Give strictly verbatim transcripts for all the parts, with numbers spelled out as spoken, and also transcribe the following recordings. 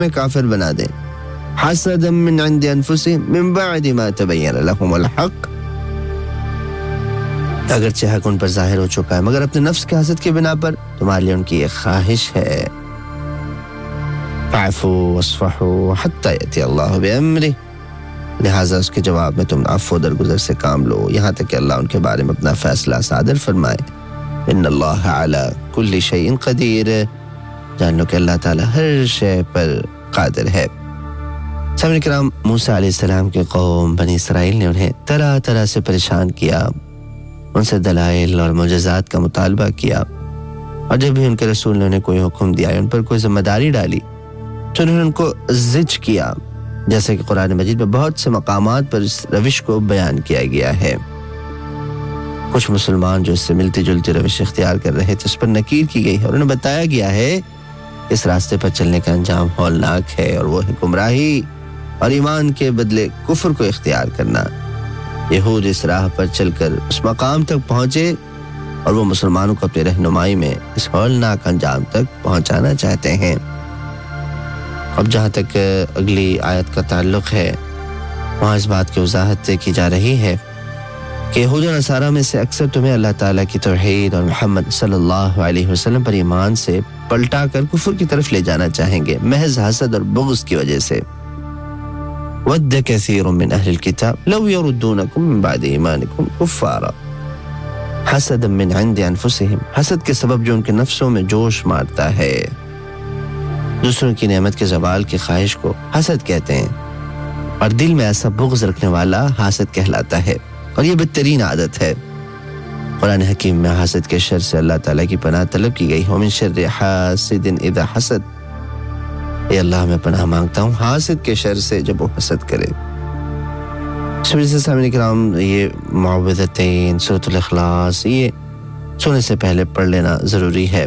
में काफिर बना दें। हसदम मिन इंदि अनफुसिहिम मिन बअदि मा तबय्यन लहुमुल हक, अगरचे हक उन पर जाहिर हो चुका है मगर अपने नफ्स के हसद के बिना पर तुम्हारे लिए उनकी एक ख्वाहिश है। फ़अफ़ू वस्फ़हू हत्ता यअती अल्लाहु बिअम्रिही, लिहाजा उसके जवाब में तुम अफ़्व दरगुज़र से काम लो यहाँ तक कि अल्लाह उनके बारे में अपना फैसला सादर फरमाए। इन्नल्लाह अला कुल्ली शैइन क़दीर, जान लो कि अल्लाह ताला हर शय पर कादिर है। सामने किराम, मूसा अलैहिस्सलाम के कौम बनी इसराइल ने उन्हें तरह तरह से परेशान किया, उनसे दलाइल और मुजज़ात का मुतालबा किया, और जब भी उनके रसूल ने उन्हें कोई हुक्म दिया, उन पर कोई जिम्मेदारी डाली, तो उन्होंने उनको ज़िज किया, जैसे कि कुरान मजीद में बहुत से मकामात पर इस रविश को बयान किया गया है। कुछ मुसलमान जो इससे मिलती जुलती रविश इख्तियार कर रहे थे, उस पर नकीर की गई है और उन्हें बताया गया है इस रास्ते पर चलने का अंजाम हौलनाक है, और वो है गुमराही और ईमान के बदले कुफ्र को इख्तियार करना। यहूद इस राह पर चलकर उस मकाम तक पहुंचे और वो मुसलमानों को अपनी रहनुमाई में इस हौलनाक अंजाम तक पहुंचाना चाहते हैं। अब जहाँ तक अगली आयत का ताल्लुक है, वहाँ इस बात की वजाहत की जा रही है कि यहूद और नसारा में से अक्सर तुम्हें अल्लाह ताला की तौहीद और मोहम्मद सल्लल्लाहु अलैहि वसल्लम पर ईमान से पलटा कर कुफ्र की तरफ ले जाना चाहेंगे, महज हसद और बुग़्ज़ की वजह से। वद्द कसीरुम मिन अहलिल किताब लव यरुद्दूनकुम मिन बादि ईमानिकुम कुफ्फारा हसदम मिन इंदि अनफुसिहिम, हसद के सबब जो उनके नफ्सों में जोश मारता है। दूसरों की नेमत के ज़वाल की ख्वाहिश को हसद कहते हैं, और दिल में ऐसा बुग़्ज़ रखने वाला हासद कहलाता है, और ये बदतरीन आदत है। कुरान हकीम में हासद के शर से अल्लाह ताला की पनाह तलब की गई है। मिन शर्रि हासिदिन इज़ा हसद, ए अल्लाह मैं पनाह मांगता हूँ हासिद के शर से जब वो हसद करे। इस वजह से सामने किराम, ये मुअव्विज़तैन, सूरतुल इखलास, ये सोने से पहले पढ़ लेना ज़रूरी है।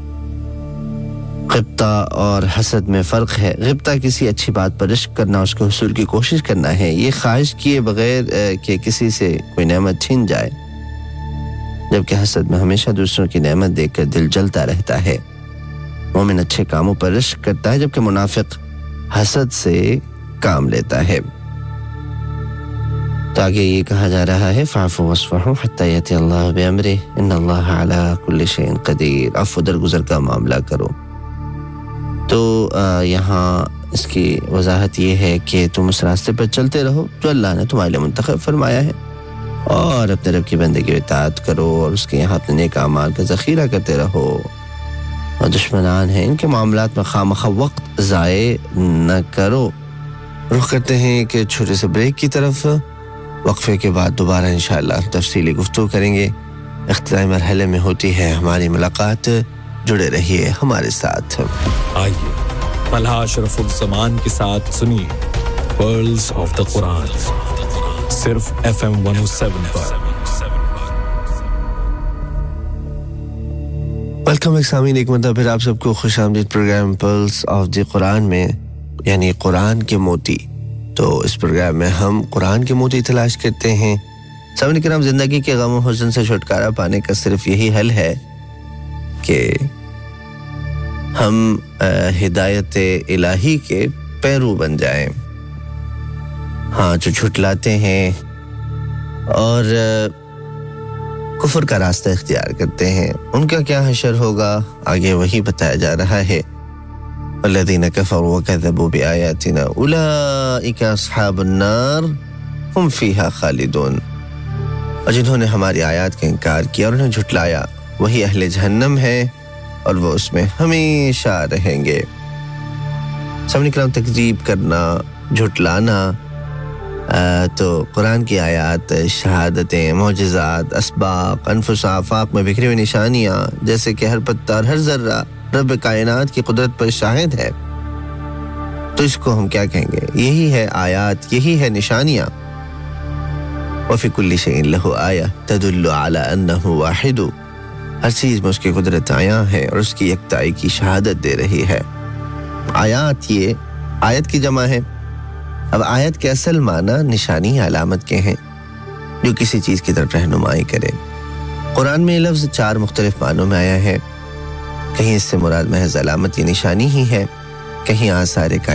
ग़िब्ता और हसद में फ़र्क है। ग़िब्ता किसी अच्छी बात पर इश्क करना, उसके हुसूल की कोशिश करना है, ये ख्वाहिश किए बगैर कि किसी से कोई नेमत छीन जाए, जबकि हसद में हमेशा दूसरों की नेमत देखकर दिल जलता रहता है। मोमिन अच्छे कामों पर इश्क करता है, जबकि मुनाफिक हसद से काम लेता है। तो आगे ये कहा जा रहा है, फ़अफ़ू वस्फ़हू हत्ता यअती अल्लाहु बिअम्रिही इन्नल्लाह अला कुल्ली शैइन क़दीर, अफ़्व दरगुज़र का मामला करो। तो यहाँ इसकी वजाहत ये है कि तुम उस रास्ते पर चलते रहो जो अल्लाह ने तुम्हारे लिए मुंतखब फरमाया है, और अपने रब की बंदगी की इताअत करो, और उसके यहाँ अपने नेक आमाल का ज़ख़ीरा करते रहो। और दुश्मनान हैं, इनके मामलात में खामखा वक्त ज़ाये न करो। रुख करते हैं कि छोटे से ब्रेक की तरफ। वक्फे के बाद दोबारा इंशाअल्लाह तफसीली गुफ्तगू करेंगे। इख्तितामी मरहले में होती है हमारी मुलाकात, जुड़े रहिए हमारे साथ। आइए मलहा अशरफुल ज़मान के साथ सुनिए पर्ल्स ऑफ द कुरान, सिर्फ F M one O seven पर। वेलकम सामीन, एक मतलब फिर आप सबको खुशामदीद programme pearls of the Quran में, यानी कुरान के मोती। तो इस प्रोग्राम में हम कुरान के मोती तलाश करते हैं। सामीन किराम, जिंदगी के गम और हुज़्न से छुटकारा पाने का सिर्फ यही हल है कि हम हिदायत इलाही के पैरू बन जाएं। हाँ, जो झुटलाते हैं और कुफ्र का रास्ता इख्तियार करते हैं, उनका क्या हशर होगा, आगे वही बताया जा रहा है। वल्लज़ीना कफ़रू व कज़्ज़बू बिआयातिना उलाइका अस्हाबुन नार हुम फ़ीहा ख़ालिदून, और जिन्होंने हमारी आयत का इनकार किया और उन्हें झुटलाया, वही अहले जहन्नम है और वो उसमें हमेशा रहेंगे। सामने किराम, तकज़ीब करना, झुटलाना, तो कुरान की आयत, शहादतें, मौजिज़ात, असबाक, अनफुस आफाक में बिखरी हुई निशानियाँ, जैसे कि हर पत्ता और हर ज़र्रा रब कायनात की कुदरत पर शाहिद है, तो इसको हम क्या कहेंगे? यही है आयत, यही है निशानियाँ। वफ़ी कुल्ली शैइन लहू आया तदुल्लु अला अन्नहु वाहिदु, हर चीज़ में उसकी कुदरत आया है और उसकी यकताई की शहादत दे रही है। आयत, ये आयत की जमा है। अब आयत के असल माना निशानी अलामत के हैं, जो किसी चीज़ की तरफ रहनुमाई करे। कुरान में ये लफ्ज़ चार मुख्तलिफ मानों में आया है। कहीं इससे मुराद महज अलामत या निशानी ही है, कहीं आसार